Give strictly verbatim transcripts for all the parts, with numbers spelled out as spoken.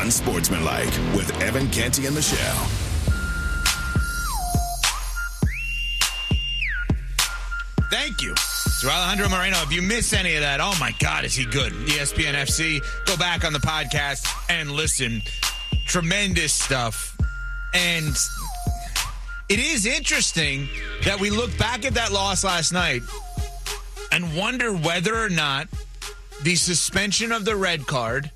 Unsportsmanlike with Evan Canty and Michelle. Thank you to Alejandro Moreno. If you miss any of that, oh my God, is he good? E S P N F C. Go back on the podcast and listen. Tremendous stuff. And it is interesting that we look back at that loss last night and wonder whether or not the suspension of the red card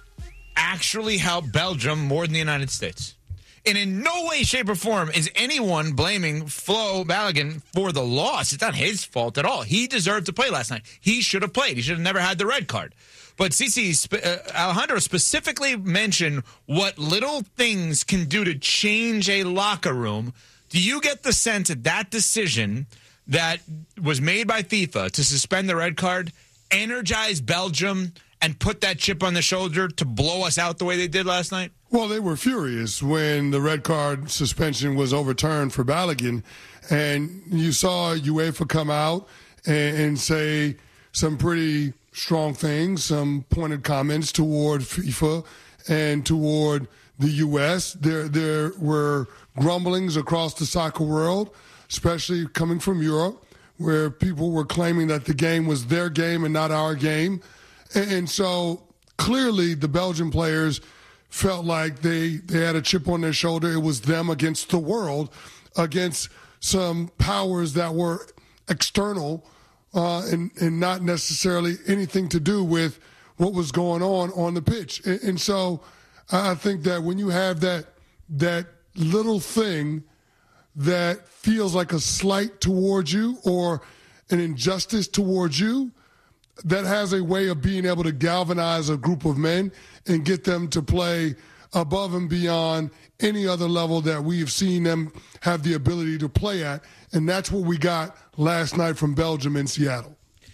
actually helped Belgium more than the United States. And in no way, shape, or form is anyone blaming Flo Balogun for the loss. It's not his fault at all. He deserved to play last night. He should have played. He should have never had the red card. But Cici, uh, Alejandro specifically mentioned what little things can do to change a locker room. Do you get the sense that that decision that was made by FIFA to suspend the red card energized Belgium and put that chip on the shoulder to blow us out the way they did last night? Well, they were furious when the red card suspension was overturned for Balogun, and you saw UEFA come out and, and say some pretty strong things, some pointed comments toward FIFA and toward the U S. There, there were grumblings across the soccer world, especially coming from Europe, where people were claiming that the game was their game and not our game. And, and so clearly the Belgian players felt like they, they had a chip on their shoulder. It was them against the world, against some powers that were external uh, and, and not necessarily anything to do with what was going on on the pitch. And, and so I think that when you have that that little thing that feels like a slight towards you or an injustice towards you, that has a way of being able to galvanize a group of men and get them to play above and beyond any other level that we've seen them have the ability to play at. And that's what we got last night from Belgium in Seattle.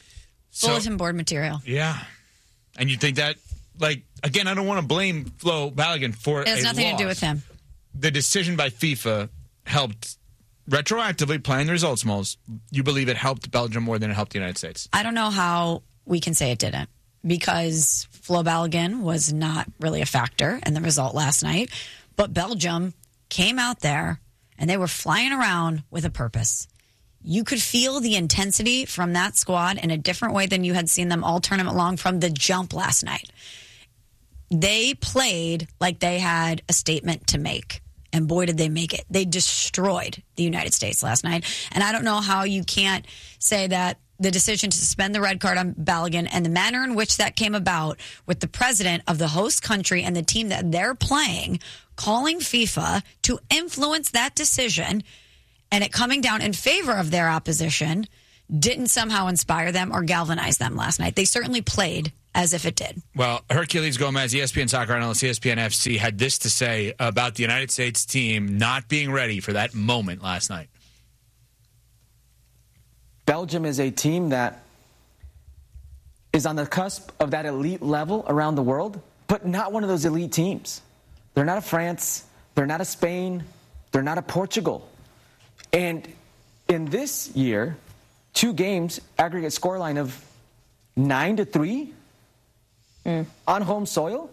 So, bulletin board material. Yeah. And you think that, like, again, I don't want to blame Flo Balogun for it. It has a nothing loss. to do with him. The decision by FIFA helped retroactively playing the results moles. You believe it helped Belgium more than it helped the United States? I don't know how we can say it didn't, because Flo Balogun was not really a factor in the result last night. But Belgium came out there, and they were flying around with a purpose. You could feel the intensity from that squad in a different way than you had seen them all tournament long from the jump last night. They played like they had a statement to make. And boy, did they make it. They destroyed the United States last night. And I don't know how you can't say that the decision to suspend the red card on Balogun and the manner in which that came about with the president of the host country and the team that they're playing calling FIFA to influence that decision and it coming down in favor of their opposition didn't somehow inspire them or galvanize them last night. They certainly played as if it did. Well, Herculez Gomez, E S P N soccer analyst, E S P N F C, had this to say about the United States team not being ready for that moment last night. Belgium is a team that is on the cusp of that elite level around the world, but not one of those elite teams. They're not a France. They're not a Spain. They're not a Portugal. And in this year, two games, aggregate scoreline of nine to three mm. on home soil.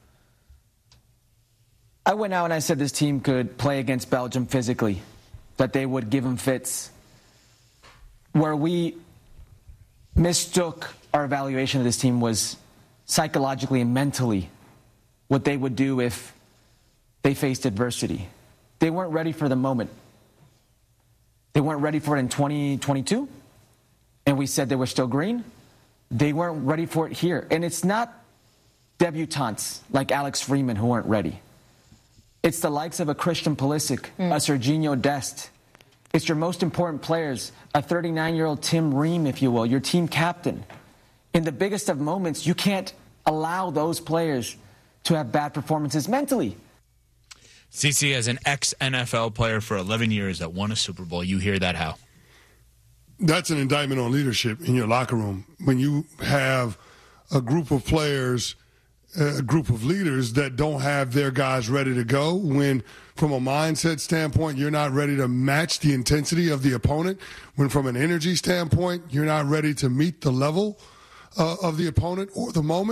I went out and I said this team could play against Belgium physically, that they would give them fits. Where we mistook our evaluation of this team was psychologically and mentally what they would do if they faced adversity. They weren't ready for the moment. They weren't ready for it in twenty twenty-two, and we said they were still green. They weren't ready for it here. And it's not debutantes like Alex Freeman who weren't ready. It's the likes of a Christian Pulisic, mm. a Serginho Dest. It's your most important players, a thirty-nine-year-old Tim Ream, if you will, your team captain. In the biggest of moments, you can't allow those players to have bad performances mentally. Cici, as an ex-N F L player for eleven years that won a Super Bowl, you hear that how? That's an indictment on leadership in your locker room. When you have a group of players, a group of leaders that don't have their guys ready to go, when from a mindset standpoint, you're not ready to match the intensity of the opponent, when from an energy standpoint, you're not ready to meet the level uh, of the opponent or the moment,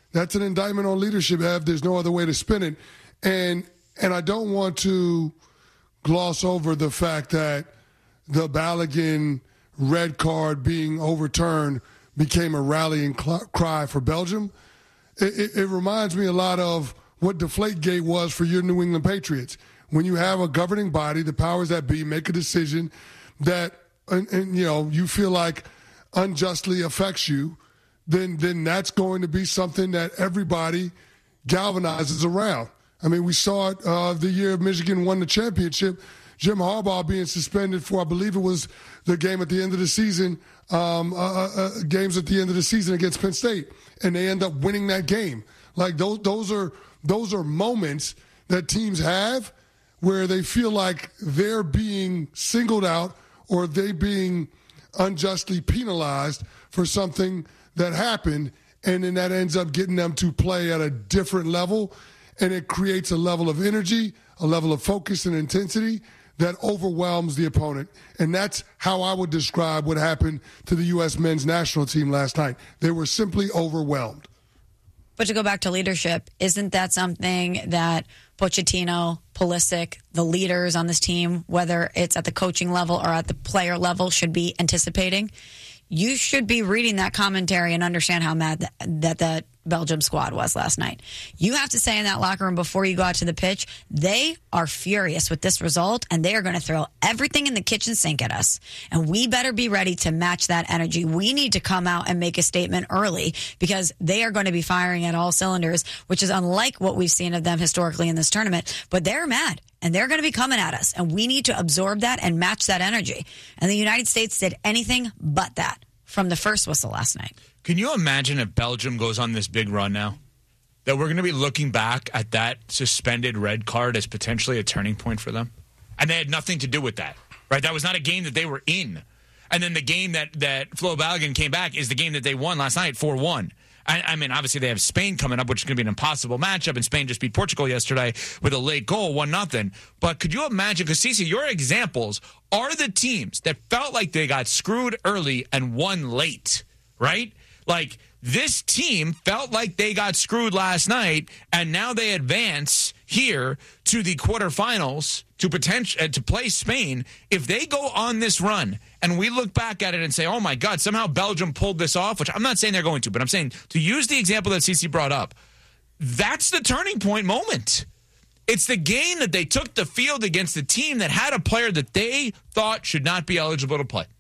That's an indictment on leadership, Ev. There's no other way to spin it. And and I don't want to gloss over the fact that the Balogun red card being overturned became a rallying cl- cry for Belgium. It, it, it reminds me a lot of what Deflategate was for your New England Patriots. When you have a governing body, the powers that be make a decision that, and, and you know, you feel like unjustly affects you, then then that's going to be something that everybody galvanizes around. I mean, we saw it uh, the year Michigan won the championship. Jim Harbaugh being suspended for, I believe it was the game at the end of the season, um, uh, uh, games at the end of the season against Penn State, and they end up winning that game. Like those, those are those are moments that teams have where they feel like they're being singled out or they being unjustly penalized for something that happened, and then that ends up getting them to play at a different level. And it creates a level of energy, a level of focus and intensity that overwhelms the opponent. And that's how I would describe what happened to the U S men's national team last night. They were simply overwhelmed. But to go back to leadership, isn't that something that Pochettino, Pulisic, the leaders on this team, whether it's at the coaching level or at the player level, should be anticipating? You should be reading that commentary and understand how mad that, that the Belgium squad was last night. You have to say in that locker room before you go out to the pitch, they are furious with this result, and they are going to throw everything in the kitchen sink at us. And we better be ready to match that energy. We need to come out and make a statement early because they are going to be firing at all cylinders, which is unlike what we've seen of them historically in this tournament. But they're mad, and they're going to be coming at us, and we need to absorb that and match that energy. And the United States did anything but that from the first whistle last night. Can you imagine if Belgium goes on this big run now? That we're going to be looking back at that suspended red card as potentially a turning point for them? And they had nothing to do with that, right? That was not a game that they were in. And then the game that, that Flo Balogun came back is the game that they won last night, four one. I, I mean, obviously they have Spain coming up, which is going to be an impossible matchup, and Spain just beat Portugal yesterday with a late goal, one nothing. But could you imagine, because Cece, your examples are the teams that felt like they got screwed early and won late, right? Like, this team felt like they got screwed last night, and now they advance here to the quarterfinals to potential uh, to play Spain. If they go on this run, and we look back at it and say, oh, my God, somehow Belgium pulled this off, which I'm not saying they're going to, but I'm saying to use the example that Cece brought up, that's the turning point moment. It's the game that they took the field against the team that had a player that they thought should not be eligible to play.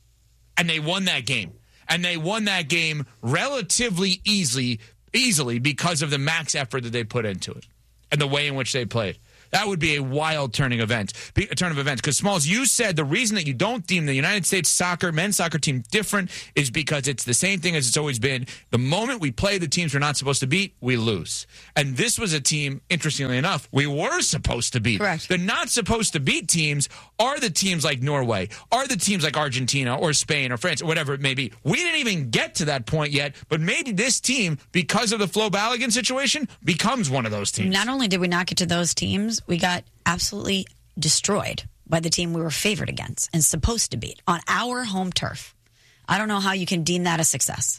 And they won that game. And they won that game relatively easily, easily because of the max effort that they put into it and the way in which they played. That would be a wild turning event, a turn of events. Because, Smalls, you said the reason that you don't deem the United States soccer, men's soccer team different is because it's the same thing as it's always been. The moment we play the teams we're not supposed to beat, we lose. And this was a team, interestingly enough, we were supposed to beat. Correct. The not supposed to beat teams are the teams like Norway, are the teams like Argentina or Spain or France or whatever it may be. We didn't even get to that point yet, but maybe this team, because of the Flo Balogun situation, becomes one of those teams. Not only did we not get to those teams, we got absolutely destroyed by the team we were favored against and supposed to beat on our home turf. I don't know how you can deem that a success.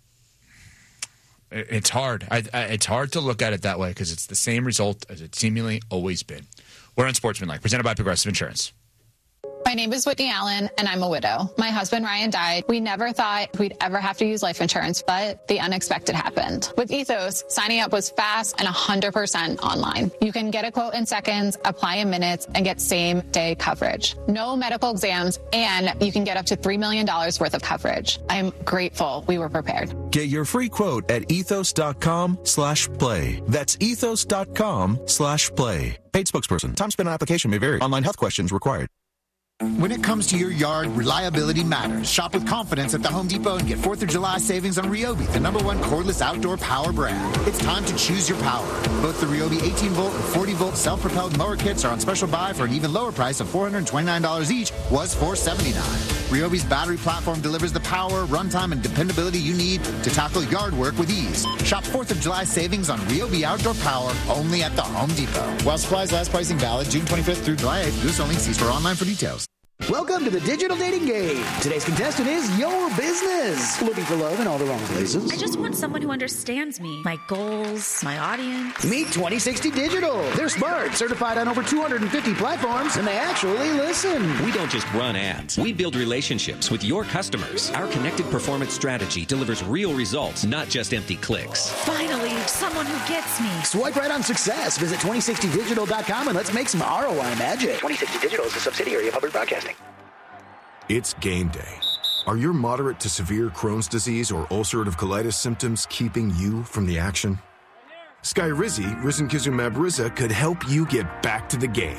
It's hard. I, I, it's hard to look at it that way because it's the same result as it's seemingly always been. We're on Sportsmanlike, presented by Progressive Insurance. My name is Whitney Allen, and I'm a widow. My husband, Ryan, died. We never thought we'd ever have to use life insurance, but the unexpected happened. With Ethos, signing up was fast and one hundred percent online. You can get a quote in seconds, apply in minutes, and get same-day coverage. No medical exams, and you can get up to three million dollars worth of coverage. I'm grateful we were prepared. Get your free quote at ethos.com slash play. That's ethos.com slash play. Paid spokesperson. Time spent on application may vary. Online health questions required. When it comes to your yard, reliability matters. Shop with confidence at the Home Depot and get fourth of July savings on Ryobi, the number one cordless outdoor power brand. It's time to choose your power. Both the Ryobi eighteen volt and forty volt self-propelled mower kits are on special buy for an even lower price of four hundred twenty-nine dollars each, was four hundred seventy-nine dollars. Ryobi's battery platform delivers the power, runtime, and dependability you need to tackle yard work with ease. Shop fourth of July savings on Ryobi outdoor power only at the Home Depot. While supplies last, pricing valid June twenty-fifth through July eighth. U S only. See store online for details. Welcome to the digital dating game. Today's contestant is your business. Looking for love in all the wrong places? I just want someone who understands me, my goals, my audience. Meet twenty sixty Digital. They're smart, certified on over two hundred fifty platforms, and they actually listen. We don't just run ads. We build relationships with your customers. Our connected performance strategy delivers real results, not just empty clicks. Finally, someone who gets me. Swipe right on success. Visit twenty sixty digital dot com and let's make some R O I magic. twenty sixty Digital is a subsidiary of Hubbard Broadcasting. It's game day. Are your moderate to severe Crohn's disease or ulcerative colitis symptoms keeping you from the action? Skyrizi, risankizumab Riza, could help you get back to the game.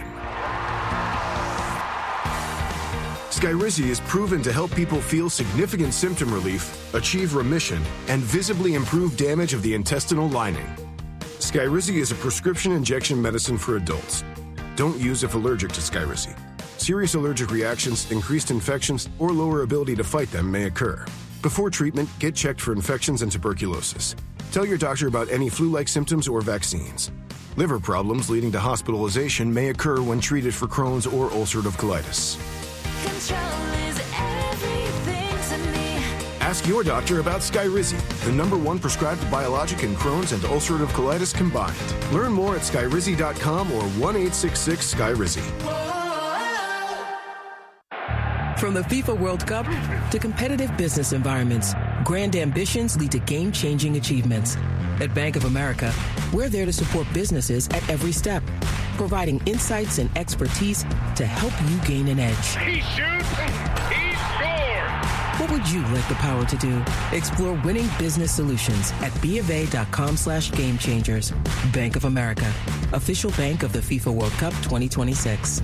Skyrizi is proven to help people feel significant symptom relief, achieve remission, and visibly improve damage of the intestinal lining. Skyrizi is a prescription injection medicine for adults. Don't use if allergic to Skyrizi. Serious allergic reactions, increased infections, or lower ability to fight them may occur. Before treatment, get checked for infections and tuberculosis. Tell your doctor about any flu-like symptoms or vaccines. Liver problems leading to hospitalization may occur when treated for Crohn's or ulcerative colitis. Control is everything to me. Ask your doctor about Skyrizi, the number one prescribed biologic in Crohn's and ulcerative colitis combined. Learn more at skyrizi dot com or one eight six six Skyrizi. From the FIFA World Cup to competitive business environments, grand ambitions lead to game-changing achievements. At Bank of America, we're there to support businesses at every step, providing insights and expertise to help you gain an edge. He shoots, he scores! What would you like the power to do? Explore winning business solutions at BofA.com slash game changers. Bank of America, official bank of the FIFA World Cup twenty twenty-six.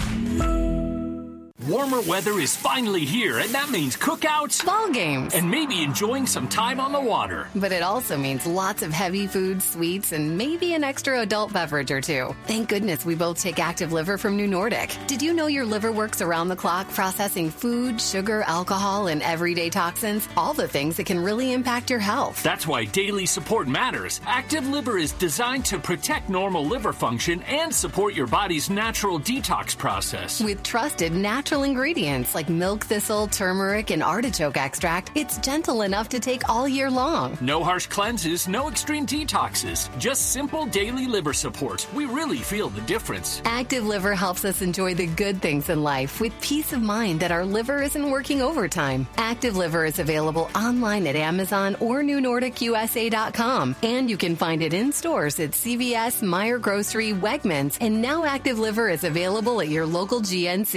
Warmer weather is finally here, and that means cookouts, ball games, and maybe enjoying some time on the water. But it also means lots of heavy food, sweets, and maybe an extra adult beverage or two. Thank goodness we both take Active Liver from New Nordic. Did you know your liver works around the clock processing food, sugar, alcohol, and everyday toxins? All the things that can really impact your health. That's why daily support matters. Active Liver is designed to protect normal liver function and support your body's natural detox process. With trusted natural ingredients like milk thistle, turmeric, and artichoke extract, it's gentle enough to take all year long. No harsh cleanses, no extreme detoxes, just simple daily liver support. We really feel the difference. Active Liver helps us enjoy the good things in life with peace of mind that our liver isn't working overtime. Active Liver is available online at Amazon or new nordic u s a dot com, and you can find it in stores at C V S, Meijer Grocery, Wegmans, and now Active Liver is available at your local G N C.